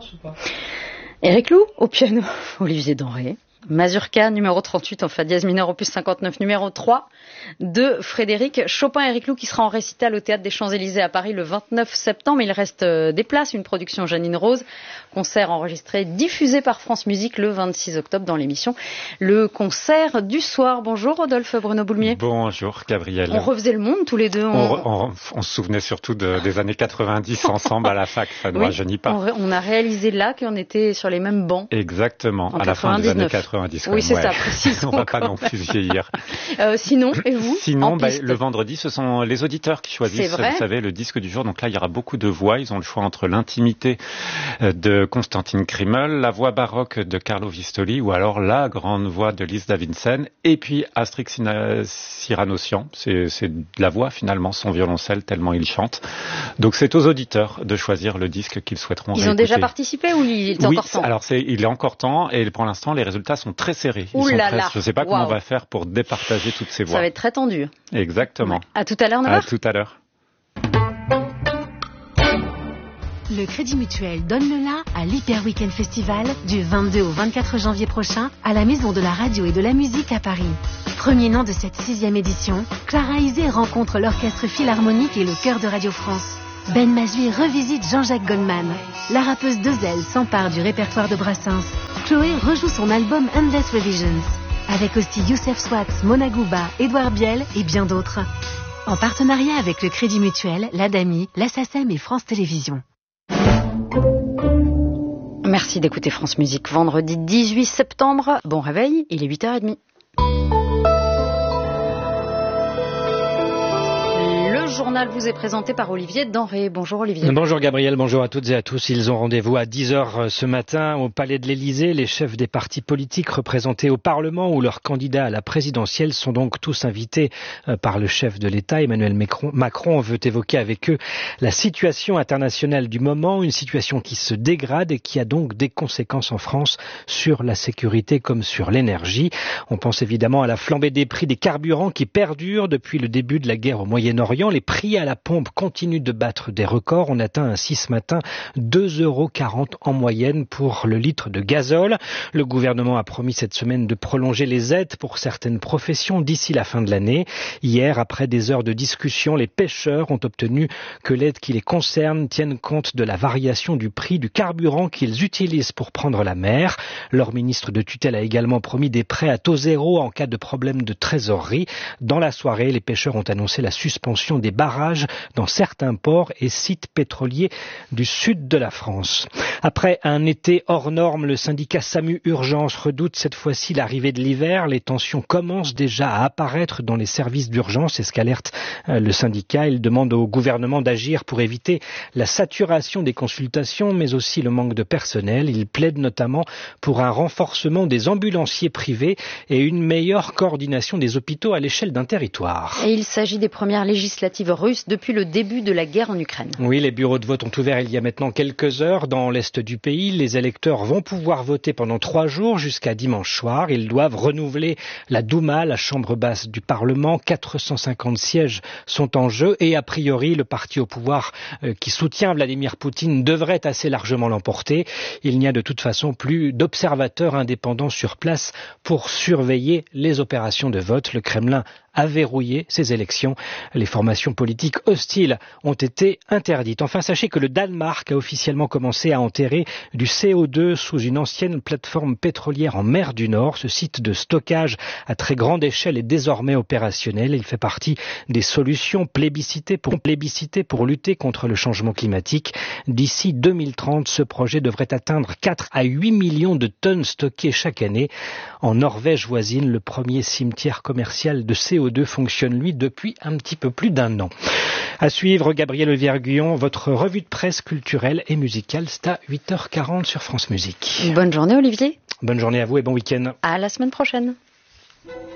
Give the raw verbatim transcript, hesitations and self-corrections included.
Corse ou pas? Éric Lou au piano, Olivier Denré. Mazurka, numéro trente-huit, en fa dièse mineur, opus cinquante-neuf, numéro trois, de Frédéric Chopin. Éric Lou qui sera en récital au Théâtre des Champs-Élysées à Paris le vingt-neuf septembre. Il reste des places, une production Janine Rose. Concert enregistré, diffusé par France Musique le vingt-six octobre dans l'émission Le Concert du Soir. Bonjour Rodolphe Bruno Boulmier. Bonjour Gabriel. On refaisait le monde tous les deux. On, on, on, on se souvenait surtout de, des années quatre-vingt-dix ensemble à la fac, ça ne oui, rajeunit pas. On, on a réalisé là qu'on était sur les mêmes bancs. Exactement, à la fin des années quatre-vingt-dix. Oui, c'est ouais. ça, précisément. On ne va pas non plus vieillir. euh, sinon, et vous? Sinon, bah, le vendredi, ce sont les auditeurs qui choisissent, vous savez, le disque du jour. Donc là, il y aura beaucoup de voix. Ils ont le choix entre l'intimité de Constantine Krimmel, la voix baroque de Carlo Vistoli ou alors la grande voix de Lise Davidsen et puis Astrix Cyranossian. C'est, c'est de la voix finalement, son violoncelle tellement il chante. Donc c'est aux auditeurs de choisir le disque qu'ils souhaiteront Ils réécouter. ont déjà participé ou il est oui, encore temps? alors c'est, il est encore temps et pour l'instant les résultats sont très serrés. Ils Ouh sont là très, là. je ne sais pas wow. comment on va faire pour départager toutes ces voix. Ça va être très tendu. Exactement. Ouais. À tout à l'heure, À tout à l'heure. Le Crédit Mutuel donne le la à l'Hyper Weekend Festival du vingt-deux au vingt-quatre janvier prochain à la Maison de la Radio et de la Musique à Paris. Premier nom de cette sixième édition, Clara Isé rencontre l'Orchestre Philharmonique et le Chœur de Radio France. Ben Mazui revisite Jean-Jacques Goldman. La rappeuse Dezel s'empare du répertoire de Brassens. Chloé rejoue son album Endless Revisions. Avec aussi Youssef Swatz, Mona Gouba, Édouard Biel et bien d'autres. En partenariat avec le Crédit Mutuel, l'Adami, la SACEM et France Télévisions. Merci d'écouter France Musique. Vendredi dix-huit septembre. Bon réveil, il est huit heures trente. Le journal vous est présenté par Olivier Denré. Bonjour Olivier. Bonjour Gabriel, bonjour à toutes et à tous. Ils ont rendez-vous à dix heures ce matin au Palais de l'Élysée. Les chefs des partis politiques représentés au Parlement ou leurs candidats à la présidentielle sont donc tous invités par le chef de l'État. Emmanuel Macron, Macron veut évoquer avec eux la situation internationale du moment, une situation qui se dégrade et qui a donc des conséquences en France sur la sécurité comme sur l'énergie. On pense évidemment à la flambée des prix des carburants qui perdurent depuis le début de la guerre au Moyen-Orient. Les prix à la pompe continuent de battre des records. On atteint ainsi ce matin deux euros quarante en moyenne pour le litre de gazole. Le gouvernement a promis cette semaine de prolonger les aides pour certaines professions d'ici la fin de l'année. Hier, après des heures de discussion, les pêcheurs ont obtenu que l'aide qui les concerne tienne compte de la variation du prix du carburant qu'ils utilisent pour prendre la mer. Leur ministre de tutelle a également promis des prêts à taux zéro en cas de problème de trésorerie. Dans la soirée, les pêcheurs ont annoncé la suspension des barrages dans certains ports et sites pétroliers du sud de la France. Après un été hors norme, le syndicat SAMU Urgence redoute cette fois-ci l'arrivée de l'hiver. Les tensions commencent déjà à apparaître dans les services d'urgence, c'est ce qu'alerte le syndicat. Il demande au gouvernement d'agir pour éviter la saturation des consultations, mais aussi le manque de personnel. Il plaide notamment pour un renforcement des ambulanciers privés et une meilleure coordination des hôpitaux à l'échelle d'un territoire. Et il s'agit des premières législatives russes depuis le début de la guerre en Ukraine. Oui, les bureaux de vote ont ouvert il y a maintenant quelques heures dans l'est du pays. Les électeurs vont pouvoir voter pendant trois jours jusqu'à dimanche soir. Ils doivent renouveler la Douma, la chambre basse du Parlement. quatre cent cinquante sièges sont en jeu et a priori, le parti au pouvoir euh, qui soutient Vladimir Poutine devrait assez largement l'emporter. Il n'y a de toute façon plus d'observateurs indépendants sur place pour surveiller les opérations de vote. Le Kremlin a verrouillé ces élections. Les formations politiques hostiles ont été interdites. Enfin, sachez que le Danemark a officiellement commencé à enterrer du C O deux sous une ancienne plateforme pétrolière en mer du Nord. Ce site de stockage à très grande échelle est désormais opérationnel. Il fait partie des solutions plébiscitées pour, plébiscitées pour lutter contre le changement climatique. D'ici deux mille trente, ce projet devrait atteindre quatre à huit millions de tonnes stockées chaque année. En Norvège voisine, le premier cimetière commercial de C O deux fonctionne, lui, depuis un petit peu plus d'un an. À suivre, Gabriel Vierguillon, votre revue de presse culturelle et musicale, c'est à huit heures quarante sur France Musique. Bonne journée, Olivier. Bonne journée à vous et bon week-end. À la semaine prochaine.